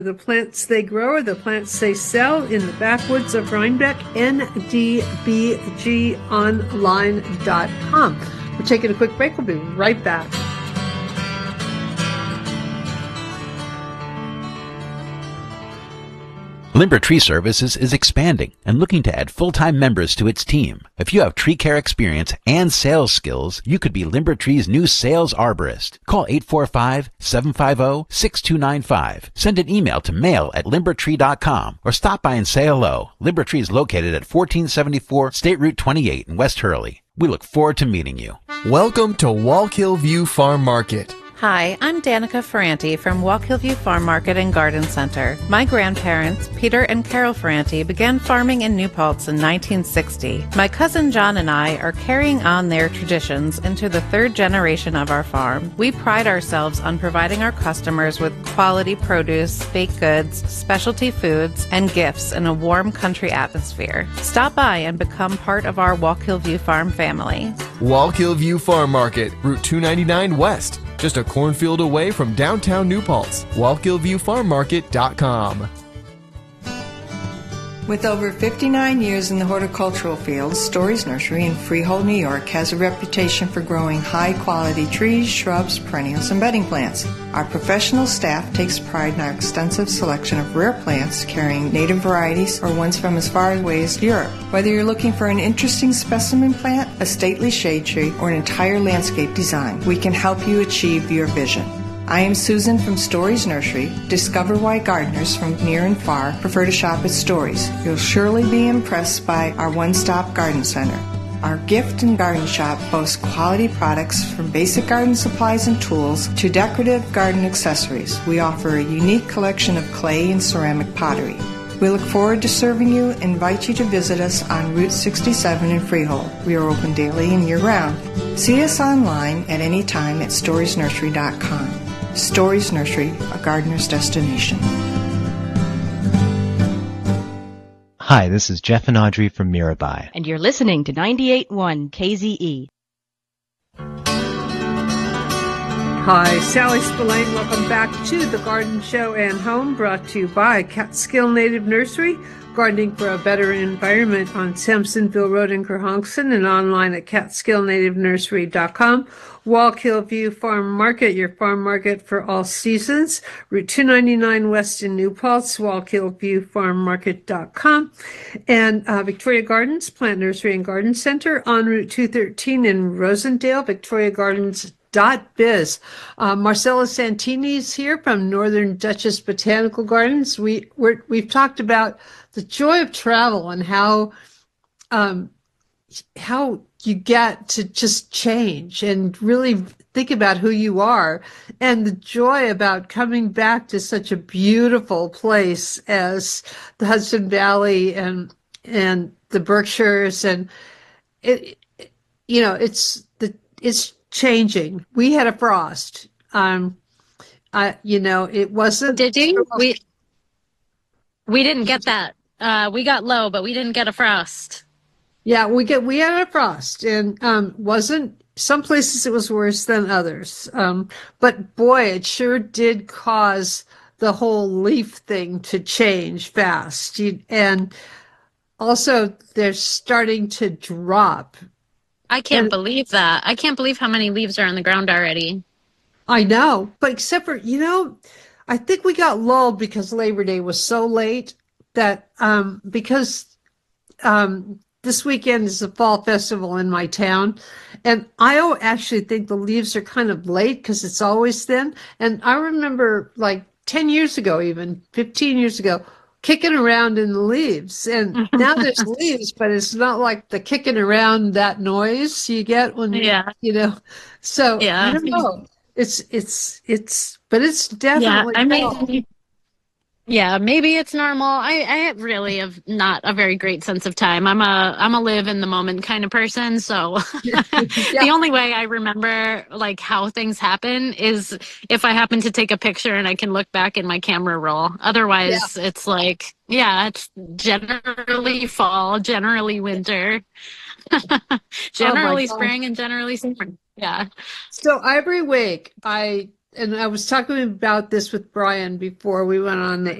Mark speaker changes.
Speaker 1: The plants they grow are the plants they sell in the backwoods of Rhinebeck, ndbgonline.com. We're taking a quick break. We'll be right back.
Speaker 2: Limber Tree Services is expanding and looking to add full-time members to its team. If you have tree care experience and sales skills, you could be Limber Tree's new sales arborist. Call 845-750-6295. Send an email to mail@limbertree.com or stop by and say hello. Limber Tree is located at 1474 State Route 28 in West Hurley. We look forward to meeting you.
Speaker 3: Welcome to Wallkill View Farm Market.
Speaker 4: Hi, I'm Danica Ferranti from Wallkill View Farm Market and Garden Center. My grandparents, Peter and Carol Ferranti, began farming in New Paltz in 1960. My cousin John and I are carrying on their traditions into the third generation of our farm. We pride ourselves on providing our customers with quality produce, baked goods, specialty foods, and gifts in a warm country atmosphere. Stop by and become part of our Wallkill View Farm family.
Speaker 3: Wallkill View Farm Market, Route 299 West. Just a cornfield away from downtown New Paltz. WallkillViewFarmMarket.com.
Speaker 5: With over 59 years in the horticultural field, Stories Nursery in Freehold, New York has a reputation for growing high-quality trees, shrubs, perennials, and bedding plants. Our professional staff takes pride in our extensive selection of rare plants, carrying native varieties or ones from as far away as Europe. Whether you're looking for an interesting specimen plant, a stately shade tree, or an entire landscape design, we can help you achieve your vision. I am Susan from Stories Nursery. Discover why gardeners from near and far prefer to shop at Stories. You'll surely be impressed by our one-stop garden center. Our gift and garden shop boasts quality products from basic garden supplies and tools to decorative garden accessories. We offer a unique collection of clay and ceramic pottery. We look forward to serving you and invite you to visit us on Route 67 in Freehold. We are open daily and year-round. See us online at any time at storiesnursery.com. Stories Nursery, a gardener's destination.
Speaker 6: Hi, this is Jeff and Audrey from Mirabai.
Speaker 7: And you're listening to 98.1 KZE.
Speaker 1: Hi, Sally Spillane. Welcome back to the Garden Show and Home, brought to you by Catskill Native Nursery, gardening for a better environment on Sampsonville Road in Kerhonkson and online at catskillnativenursery.com. Wallkill View Farm Market, your farm market for all seasons. Route 299 West in New Paltz, wallkillviewfarmmarket.com. And Victoria Gardens, Plant Nursery and Garden Center on Route 213 in Rosendale, victoriagardens.biz. Marcella Santini's here from Northern Duchess Botanical Gardens. We've talked about the joy of travel and how you get to just change and really think about who you are, and the joy about coming back to such a beautiful place as the Hudson Valley and the Berkshires, and it's changing. We had a frost. It wasn't.
Speaker 8: Did you? We didn't get that. We got low, but we didn't get a frost.
Speaker 1: Yeah, we had a frost, and wasn't some places it was worse than others. But boy, it sure did cause the whole leaf thing to change fast. And also, they're starting to drop.
Speaker 8: I can't believe that. I can't believe how many leaves are on the ground already.
Speaker 1: I know, but except for, I think we got lulled because Labor Day was so late that because this weekend is the fall festival in my town, and I actually think the leaves are kind of late because it's always thin. And I remember like 10 years ago, even 15 years ago, kicking around in the leaves, and now there's leaves, but it's not like the kicking around, that noise you get when so yeah. I don't know. It's but it's definitely
Speaker 8: maybe it's normal. I really have not a very great sense of time. I'm a live in the moment kind of person. So the only way I remember like how things happen is if I happen to take a picture and I can look back in my camera roll. Otherwise it's like, it's generally fall, generally winter, generally spring, and generally summer. Yeah.
Speaker 1: So every week I and I was talking about this with Brian before we went on the